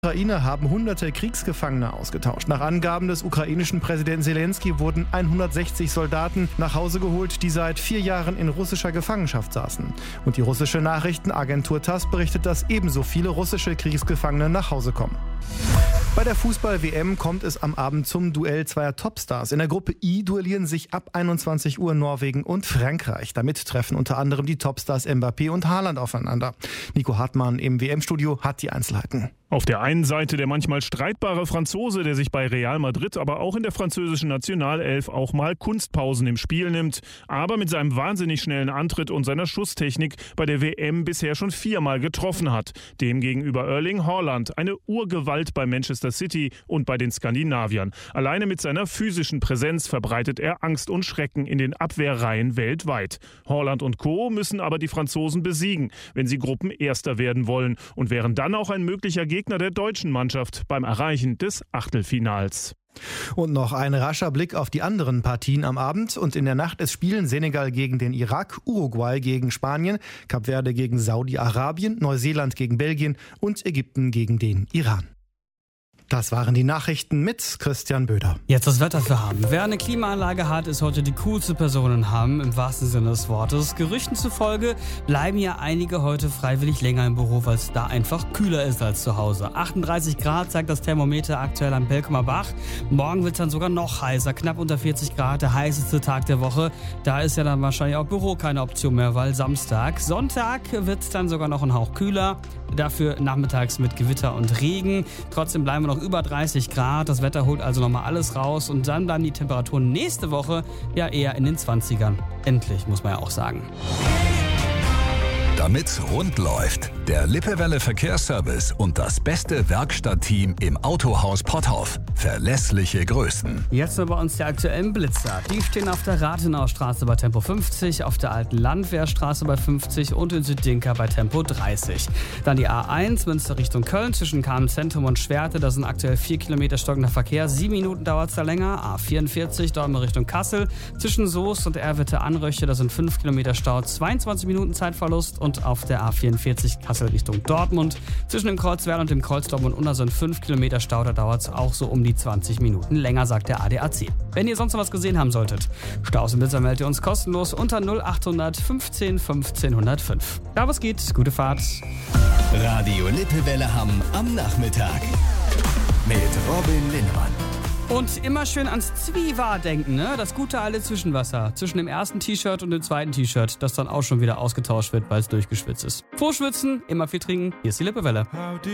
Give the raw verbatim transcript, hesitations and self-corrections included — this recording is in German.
Ukraine haben hunderte Kriegsgefangene ausgetauscht. Nach Angaben des ukrainischen Präsidenten Selenskyj wurden hundertsechzig Soldaten nach Hause geholt, die seit vier Jahren in russischer Gefangenschaft saßen. Und die russische Nachrichtenagentur Tass berichtet, dass ebenso viele russische Kriegsgefangene nach Hause kommen. Bei der Fußball-W M kommt es am Abend zum Duell zweier Topstars. In der Gruppe I duellieren sich ab einundzwanzig Uhr Norwegen und Frankreich. Damit treffen unter anderem die Topstars Mbappé und Haaland aufeinander. Nico Hartmann im W M-Studio hat die Einzelheiten. Auf der einen Seite der manchmal streitbare Franzose, der sich bei Real Madrid, aber auch in der französischen Nationalelf auch mal Kunstpausen im Spiel nimmt, aber mit seinem wahnsinnig schnellen Antritt und seiner Schusstechnik bei der W M bisher schon viermal getroffen hat. Demgegenüber Erling Haaland, eine Urgewalt bei Manchester City und bei den Skandinaviern. Alleine mit seiner physischen Präsenz verbreitet er Angst und Schrecken in den Abwehrreihen weltweit. Haaland und Co. müssen aber die Franzosen besiegen, wenn sie Gruppenerster werden wollen und wären dann auch ein möglicher Gegner der deutschen Mannschaft beim Erreichen des Achtelfinals. Und noch ein rascher Blick auf die anderen Partien am Abend. Und in der Nacht es spielen Senegal gegen den Irak, Uruguay gegen Spanien, Kap Verde gegen Saudi-Arabien, Neuseeland gegen Belgien und Ägypten gegen den Iran. Das waren die Nachrichten mit Christian Böder. Jetzt das Wetter für Hamm. Wer eine Klimaanlage hat, ist heute die coolste Person in Hamm, im wahrsten Sinne des Wortes. Gerüchten zufolge bleiben ja einige heute freiwillig länger im Büro, weil es da einfach kühler ist als zu Hause. achtunddreißig Grad zeigt das Thermometer aktuell am Belkumer Bach. Morgen wird es dann sogar noch heißer, knapp unter vierzig Grad, der heißeste Tag der Woche. Da ist ja dann wahrscheinlich auch Büro keine Option mehr, weil Samstag. Sonntag wird es dann sogar noch ein Hauch kühler. Dafür nachmittags mit Gewitter und Regen. Trotzdem bleiben wir noch über dreißig Grad. Das Wetter holt also nochmal alles raus. Und dann bleiben die Temperaturen nächste Woche ja eher in den zwanzigern. Endlich, muss man ja auch sagen. Damit's rund läuft, der Lippewelle Verkehrsservice und das beste Werkstattteam im Autohaus Potthoff. Verlässliche Größen. Jetzt noch bei uns die aktuellen Blitzer. Die stehen auf der Rathenaustraße bei Tempo fünfzig, auf der alten Landwehrstraße bei fünfzig und in Süddinka bei Tempo dreißig. Dann die A eins, Münster Richtung Köln, zwischen Kamenz-Zentrum und Schwerte. Da sind aktuell vier Kilometer stockender Verkehr. Sieben Minuten dauert es da länger. A vierundvierzig, Dortmund Richtung Kassel. Zwischen Soest und Erwitte-Anröche, da sind fünf Kilometer Stau. zweiundzwanzig Minuten Zeitverlust. Und auf der A vierundvierzig Kassel Richtung Dortmund. Zwischen dem Kreuzwerl und dem Kreuz Dortmund-Unna sind fünf Kilometer Stau. Da dauert es auch so um die zwanzig Minuten länger, sagt der A D A C. Wenn ihr sonst noch was gesehen haben solltet, Staus und Blitzer meldet ihr uns kostenlos unter null achthundert fünfzehn fünfzehn hundertfünf. Da was geht, gute Fahrt. Radio Lippewelle Hamm am Nachmittag mit Robin Linnemann. Und immer schön ans Zwiewa denken, ne? Das gute alte Zwischenwasser zwischen dem ersten T-Shirt und dem zweiten T-Shirt, das dann auch schon wieder ausgetauscht wird, weil es durchgeschwitzt ist. Vorschwitzen, immer viel trinken, hier ist die Lippewelle.